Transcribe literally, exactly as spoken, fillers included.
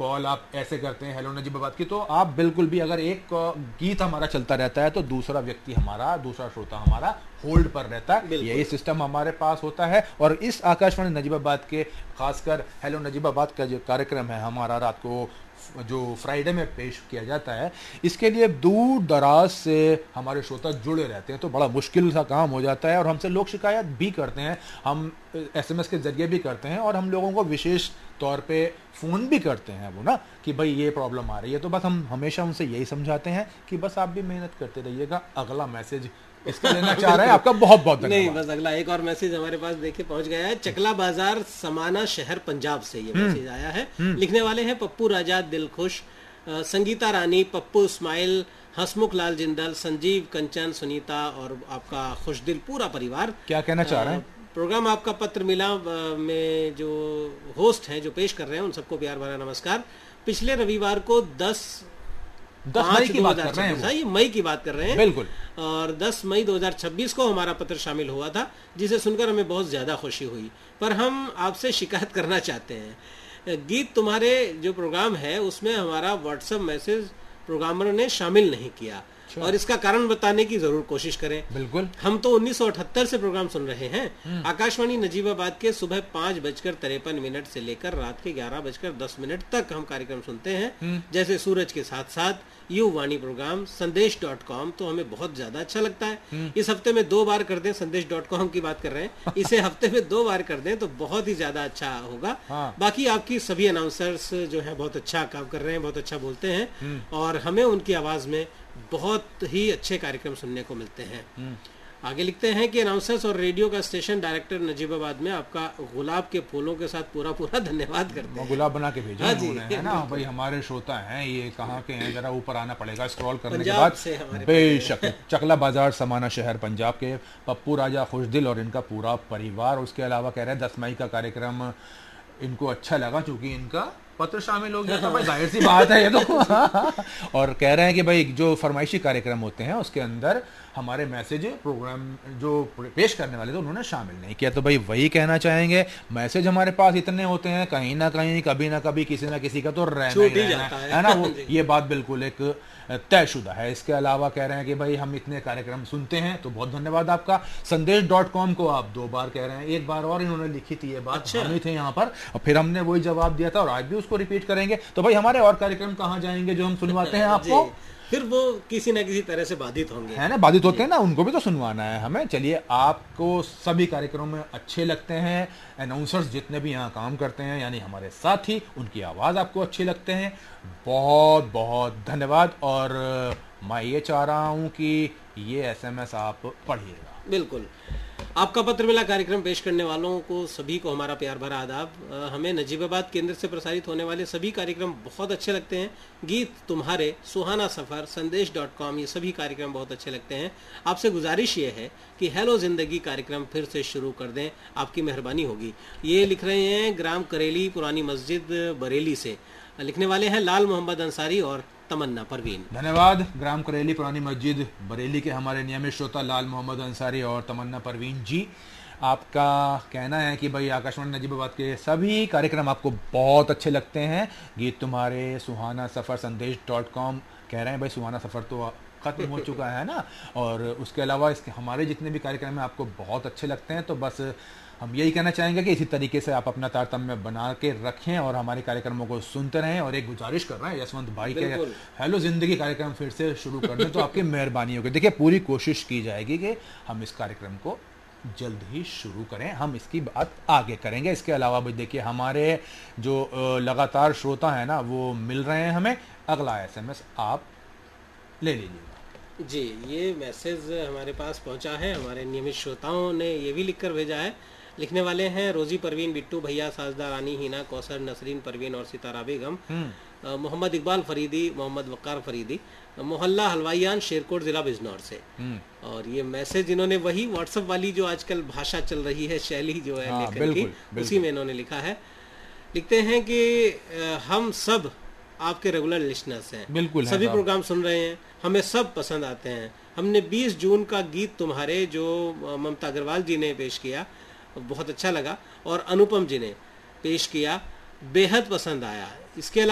Call आप ऐसे करते हैं हेलो नजीबाबाद की, तो आप बिल्कुल भी, अगर एक गीत हमारा चलता रहता है तो दूसरा व्यक्ति हमारा, दूसरा श्रोता हमारा होल्ड पर रहता है। यही सिस्टम हमारे पास होता है। और इस आकाशवाणी नजीबाबाद के खासकर हेलो नजीबाबाद का जो कार्यक्रम है हमारा रात को जो फ्राइडे में पेश किया जाता है, इसके लिए दूर दराज से हमारे श्रोता जुड़े रहते हैं, तो बड़ा मुश्किल सा काम हो जाता है। और हमसे लोग शिकायत भी करते हैं, हम एसएमएस के जरिए भी करते हैं, और हम लोगों को विशेष तौर पे फ़ोन भी करते हैं वो ना कि भाई ये प्रॉब्लम आ रही है। तो बस हम हमेशा उनसे यही समझाते हैं कि बस आप भी मेहनत करते रहिएगा। अगला मैसेज इसका लेना चाह रहे हैं, आपका बहुत बहुत धन्यवाद। नहीं, बस अगला एक और मैसेज हमारे पास देखिए पहुंच गया है। चकला बाजार समाना शहर पंजाब से ये मैसेज आया है। लिखने वाले हैं पप्पू राजा दिलखुश, संगीता रानी, पप्पू इस्माइल, हसमुख लाल जिंदल, संजीव, कंचन, सुनीता और आपका खुशदिल पूरा परिवार। क्या कहना चाह रहे हैं? प्रोग्राम आपका पत्र मिला में जो होस्ट हैं, जो पेश कर रहे हैं, उन सबको प्यार भरा नमस्कार। पिछले रविवार को दस दस मई की बात कर रहे हैं, ये मई की बात कर रहे हैं बिल्कुल, और दस मई दो हज़ार छब्बीस को हमारा पत्र शामिल हुआ था, जिसे सुनकर हमें बहुत ज्यादा खुशी हुई। पर हम आपसे शिकायत करना चाहते हैं, गीत तुम्हारे जो प्रोग्राम है उसमें हमारा व्हाट्सएप मैसेज प्रोग्रामर ने शामिल नहीं किया, और इसका कारण बताने की जरूर कोशिश करें। बिल्कुल, हम तो उन्नीस सौ अठहत्तर से प्रोग्राम सुन रहे हैं। आकाशवाणी नजीबाबाद के सुबह पाँच बजकर तिरपन मिनट से लेकर रात के ग्यारह बजकर दस मिनट तक हम कार्यक्रम सुनते हैं, जैसे सूरज के साथ साथ, यू वाणी प्रोग्राम, संदेश डॉट कॉम, तो हमें बहुत ज्यादा अच्छा लगता है। इस हफ्ते में दो बार कर दें, संदेश डॉट कॉम की बात कर रहे हैं, इसे हफ्ते में दो बार कर दें तो बहुत ही ज्यादा अच्छा होगा। हाँ। बाकी आपकी सभी अनाउंसर्स जो है बहुत अच्छा काम कर रहे हैं, बहुत अच्छा बोलते हैं, और हमें उनकी आवाज में बहुत ही अच्छे कार्यक्रम सुनने को मिलते हैं। आगे लिखते हैं कि अनाउंसर्स और रेडियो का स्टेशन डायरेक्टर नजीबाबाद में आपका गुलाब के फूलों के साथ पूरा पूरा धन्यवाद करते हैं। गुलाब बना के भेजा है उन्होंने, है ना भाई, हमारे श्रोता हैं ये, कहाँ के हैं, जरा ऊपर आना पड़ेगा स्क्रॉल करने के बाद। बेशक चकला बाजार समाना शहर पंजाब के पप्पू राजा खुशदिल और इनका पूरा परिवार। उसके अलावा कह रहे हैं दस मई का कार्यक्रम इनको अच्छा लगा, चूंकि इनका पत्र शामिल हो गया था, भाई जाहिर सी बात है ये तो। और कह रहे हैं कि भाई जो फरमाइशी कार्यक्रम होते हैं उसके अंदर हमारे मैसेज प्रोग्राम जो पेश करने वाले थे उन्होंने शामिल नहीं किया। तो भाई वही कहना चाहेंगे, मैसेज हमारे पास इतने होते हैं, कहीं ना कहीं कभी ना कभी किसी ना किसी का तो रहना ही रहना है, है ना, वो ये बात बिल्कुल एक तयशुदा है। इसके अलावा कह रहे हैं कि भाई हम इतने कार्यक्रम सुनते हैं, तो बहुत धन्यवाद आपका। संदेश डॉट कॉम को आप दो बार कह रहे हैं, एक बार और इन्होंने लिखी थी ये बात, अच्छा। हम ही थे यहाँ पर और फिर हमने वही जवाब दिया था और आज भी उसको रिपीट करेंगे। तो भाई हमारे और कार्यक्रम कहाँ जाएंगे जो हम सुनवाते हैं आपको, फिर वो किसी न किसी तरह से बाधित होंगे, है ना, बाधित होते हैं ना, उनको भी तो सुनवाना है हमें। चलिए, आपको सभी कार्यक्रम में अच्छे लगते हैं, अनाउंसर्स जितने भी यहाँ काम करते हैं यानी हमारे साथी, उनकी आवाज़ आपको अच्छी लगते हैं, बहुत बहुत धन्यवाद। और मैं ये चाह रहा हूँ कि ये एसएमएस आप पढ़िएगा। बिल्कुल, आपका पत्र मिला कार्यक्रम पेश करने वालों को सभी को हमारा प्यार भरा आदाब। हमें नजीबाबाद केंद्र से प्रसारित होने वाले सभी कार्यक्रम बहुत अच्छे लगते हैं। गीत तुम्हारे, सुहाना सफर, संदेश डॉट कॉम, ये सभी कार्यक्रम बहुत अच्छे लगते हैं। आपसे गुजारिश ये है कि हेलो जिंदगी कार्यक्रम फिर से शुरू कर दें, आपकी मेहरबानी होगी। ये लिख रहे हैं ग्राम करेली, पुरानी मस्जिद, बरेली से। लिखने वाले हैं लाल मोहम्मद अंसारी और तमन्ना परवीन। धन्यवाद। ग्राम करेली, पुरानी मस्जिद, बरेली के हमारे नियमित श्रोता लाल मोहम्मद अंसारी और तमन्ना परवीन जी, आपका कहना है कि भाई आकाशवाणी नजीबाबाद के सभी कार्यक्रम आपको बहुत अच्छे लगते हैं। गीत तुम्हारे, सुहाना सफ़र, संदेश डॉट कॉम, कह रहे हैं भाई सुहाना सफ़र तो ख़त्म हो चुका है ना, और उसके अलावा इसके हमारे जितने भी कार्यक्रम हैं आपको बहुत अच्छे लगते हैं। तो बस हम यही कहना चाहेंगे कि इसी तरीके से आप अपना तारतम्य बना के रखें और हमारे कार्यक्रमों को सुनते रहें। और एक गुजारिश कर रहे हैं यशवंत भाई के, हेलो जिंदगी कार्यक्रम फिर से शुरू कर दें तो आपकी मेहरबानी होगी। देखिए, पूरी कोशिश की जाएगी कि हम इस कार्यक्रम को जल्द ही शुरू करें, हम इसकी बात आगे करेंगे। इसके अलावा भी देखिए, हमारे जो लगातार श्रोता हैं ना वो मिल रहे हैं हमें। अगला एसएमएस आप ले लीजिएगा। जी, ये मैसेज हमारे पास पहुंचा है, हमारे नियमित श्रोताओं ने ये भी लिखकर भेजा है। लिखने वाले हैं रोजी परवीन, बिट्टू भैया, साजदा रानी, हिना कौसर, नसरीन परवीन और सितारा बेगम, मोहम्मद इकबाल फरीदी, मोहम्मद वक्कार फरीदी, मोहल्ला हलवाईयान, शेरकोट, जिला बिजनौर से। और ये मैसेज इन्होंने वही व्हाट्सएप वाली जो आजकल भाषा चल रही है, शैली जो है लेखन की, उसी में इन्होंने लिखा है। लिखते हैं कि हम सब आपके रेगुलर लिसनर्स हैं, बिल्कुल सभी प्रोग्राम सुन रहे हैं, हमें सब पसंद आते हैं। हमने बीस जून का गीत तुम्हारे जो ममता अग्रवाल जी ने पेश किया बहुत अच्छा लगा, और अनुपम जी ने पेश किया, बेहद पसंद आया। इसके अलावा